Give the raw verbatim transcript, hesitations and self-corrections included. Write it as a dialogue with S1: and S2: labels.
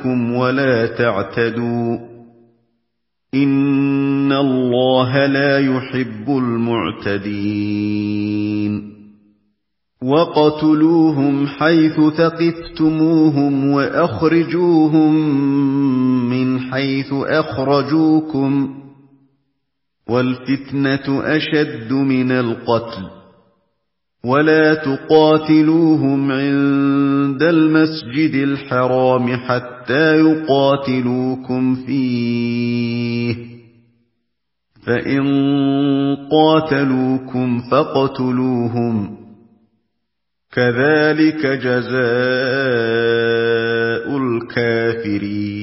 S1: ولا تعتدوا إن الله لا يحب المعتدين وقتلوهم حيث ثقفتموهم وأخرجوهم من حيث أخرجوكم والفتنة أشد من القتل ولا تقاتلوهم عند المسجد الحرام حتى يقاتلوكم فيه فإن قاتلوكم فاقتلوهم كذلك جزاء الكافرين